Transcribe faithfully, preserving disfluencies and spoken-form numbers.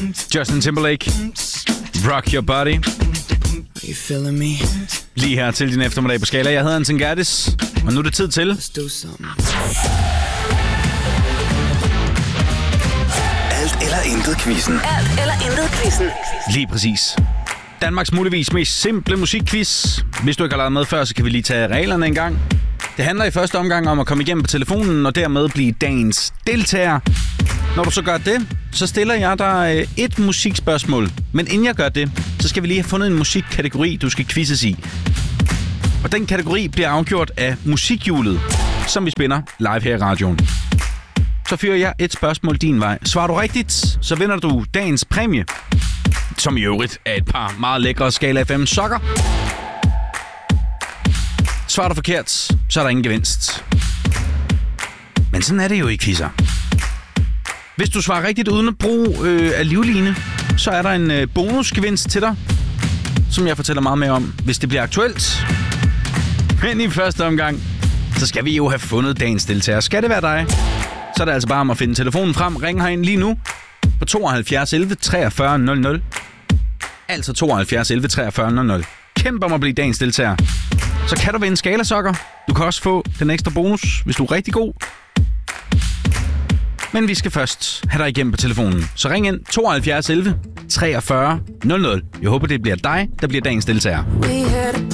Justin Timberlake. Rock Your Body. Are you feeling me? Lige her til din eftermiddag på Skala. Jeg hedder Anton Gertis, og nu er det tid til... Let's do something. Alt eller intet quizzen. Alt eller intet quizzen. Lige præcis. Danmarks muligvis mest simple musikquiz. Hvis du ikke har lavet med før, så kan vi lige tage reglerne en gang. Det handler i første omgang om at komme igennem på telefonen og dermed blive dagens deltager. Når du så gør det, så stiller jeg dig et musikspørgsmål. Men inden jeg gør det, så skal vi lige have fundet en musikkategori, du skal quizzes i. Og den kategori bliver afgjort af musikhjulet, som vi spinner live her i radioen. Så fyrer jeg et spørgsmål din vej. Svarer du rigtigt, så vinder du dagens præmie. Som i øvrigt er et par meget lækre Skala F M sokker. Svarer du forkert, så er der ingen gevinst. Men sådan er det jo i quizzer. Hvis du svarer rigtigt uden at bruge øh, af livline, så er der en øh, bonusgevinst til dig, som jeg fortæller meget mere om, hvis det bliver aktuelt. Men i første omgang, så skal vi jo have fundet dagens deltager. Skal det være dig, så er det altså bare om at finde telefonen frem. Ring herind lige nu på tooghalvfjerds elleve treogfyrre nul nul. Altså tooghalvfjerds elleve treogfyrre nul nul. Kæmp om at blive dagens deltager. Så kan du vinde Skala-sokker. Du kan også få den ekstra bonus, hvis du er rigtig god. Men vi skal først have dig igennem på telefonen. Så ring ind tooghalvfjerds elleve treogfyrre nul nul. Jeg håber, det bliver dig, der bliver dagens deltager.